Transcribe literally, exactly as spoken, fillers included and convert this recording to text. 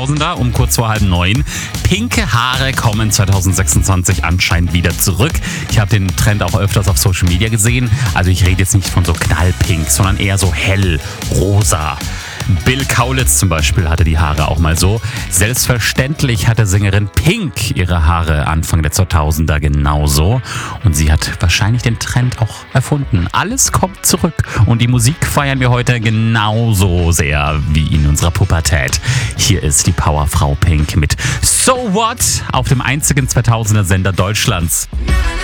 zweitausender um kurz vor halb neun. Pinke Haare kommen zwanzig sechsundzwanzig anscheinend wieder zurück. Ich habe den Trend auch öfters auf Social Media gesehen. Also ich rede jetzt nicht von so knallpink, sondern eher so hell, rosa. Bill Kaulitz zum Beispiel hatte die Haare auch mal so. Selbstverständlich hatte Sängerin Pink ihre Haare Anfang der zweitausender genauso. Und sie hat wahrscheinlich den Trend auch erfunden. Alles kommt zurück. Und die Musik feiern wir heute genauso sehr wie in unserer Pubertät. Hier ist die Powerfrau Pink mit So What auf dem einzigen zweitausender Sender Deutschlands.